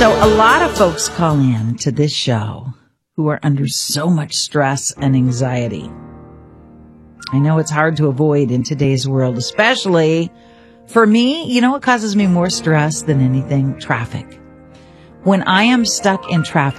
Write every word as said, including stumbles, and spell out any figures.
So a lot of folks call in to this show who are under so much stress and anxiety. I know it's hard to avoid in today's world, especially for me. You know what causes me more stress than anything? Traffic. When I am stuck in traffic,